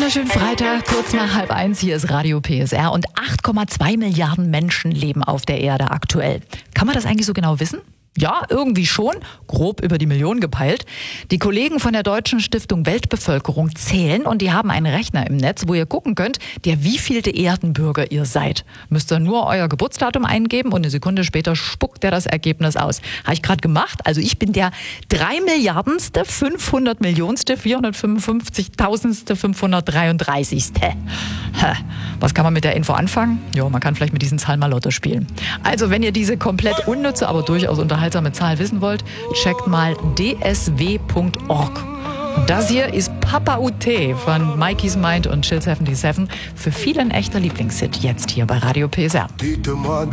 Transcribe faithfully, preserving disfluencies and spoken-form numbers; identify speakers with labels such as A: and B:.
A: Wunderschönen Freitag, kurz nach halb eins, hier ist Radio P S R und acht Komma zwei Milliarden Menschen leben auf der Erde aktuell. Kann man das eigentlich so genau wissen? Ja, irgendwie schon, grob über die Million gepeilt. Die Kollegen von der Deutschen Stiftung Weltbevölkerung zählen und die haben einen Rechner im Netz, wo ihr gucken könnt, der wievielte Erdenbürger ihr seid. Müsst ihr nur euer Geburtsdatum eingeben und eine Sekunde später spuckt er das Ergebnis aus. Habe ich gerade gemacht. Also ich bin der drei Milliardenste, fünfhundert Millionenste, vierhundertfünfundfünfzigtausendste, fünfhundertdreiunddreißigste. Was kann man mit der Info anfangen? Ja, man kann vielleicht mit diesen Zahlen mal Lotto spielen. Also wenn ihr diese komplett unnütze, aber durchaus unterhaltsame Zahl wissen wollt, checkt mal d s w punkt org. Und das hier ist Papa U T von Mikey's Mind und Chill siebenundsiebzig. Für viele ein echter Lieblingshit jetzt hier bei Radio P S R.